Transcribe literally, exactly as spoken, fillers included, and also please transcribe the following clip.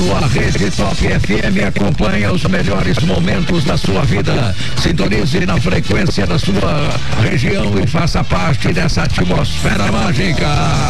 sua rede Top F M, acompanha os melhores momentos da sua vida. Sintonize na frequência da sua região e faça parte dessa atmosfera mágica.